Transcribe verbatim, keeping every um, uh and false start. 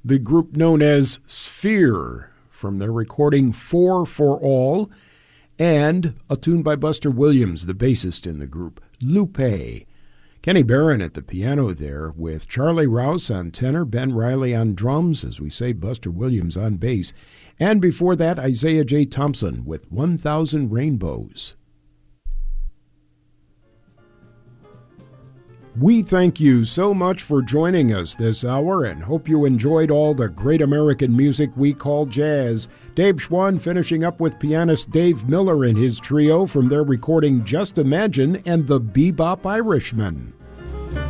the group known as Sphere, from their recording Four for All, and a tune by Buster Williams, the bassist in the group, Lupe. Kenny Barron at the piano there, with Charlie Rouse on tenor, Ben Riley on drums, as we say, Buster Williams on bass. And before that, Isaiah J. Thompson with one thousand Rainbows. We thank you so much for joining us this hour and hope you enjoyed all the great American music we call jazz. Dave Schwann finishing up with pianist Dave Miller and his trio from their recording Just Imagine and the Bebop Irishman.